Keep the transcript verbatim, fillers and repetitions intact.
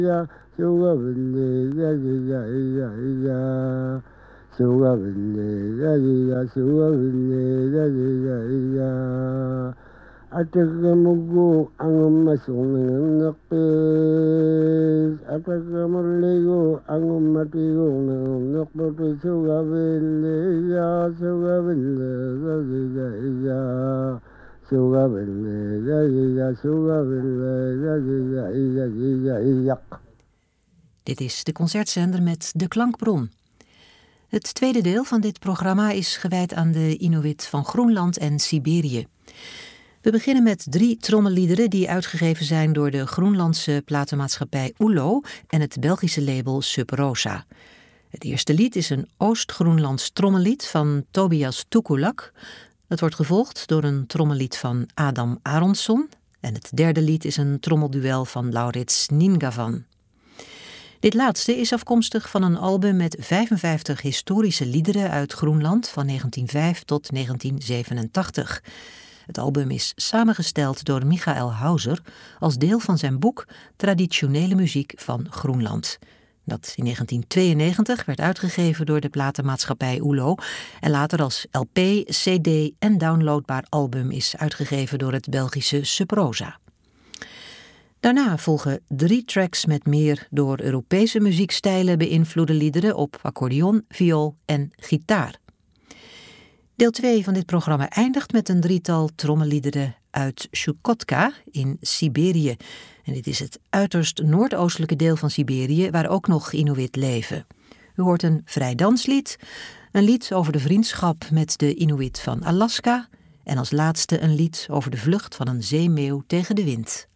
Ja, suga bille, ja ja ja ja. Suga bille, ja ja suga bille, ja ja ja. Atagamugo ang masungang nakpis. Atagamaligo ang matigo ng nakpis. Suga bille, ja suga bille, ja ja ja. Suga bille, ja ja suga bille, ja ja ja ja ja. Dit is de concertzender met De Klankbron. Het tweede deel van dit programma is gewijd aan de Inuit van Groenland en Siberië. We beginnen met drie trommelliederen die uitgegeven zijn door de Groenlandse platenmaatschappij Oelo en het Belgische label Sub Rosa. Het eerste lied is een Oost-Groenlands trommellied van Tobias Tukulak. Het wordt gevolgd door een trommellied van Adam Aronsson. En het derde lied is een trommelduel van Laurits Ningavan. Dit laatste is afkomstig van een album met vijfenvijftig historische liederen uit Groenland van negentien nul vijf tot negentien zevenentachtig. Het album is samengesteld door Michael Hauser als deel van zijn boek Traditionele muziek van Groenland, dat in negentien tweeënnegentig werd uitgegeven door de platenmaatschappij Oelo en later als L P, C D en downloadbaar album is uitgegeven door het Belgische Sub Rosa. Daarna volgen drie tracks met meer door Europese muziekstijlen beïnvloede liederen op accordeon, viool en gitaar. Deel twee van dit programma eindigt met een drietal trommelliederen uit Chukotka in Siberië. En dit is het uiterst noordoostelijke deel van Siberië, waar ook nog Inuit leven. U hoort een vrij danslied, een lied over de vriendschap met de Inuit van Alaska en als laatste een lied over de vlucht van een zeemeeuw tegen de wind.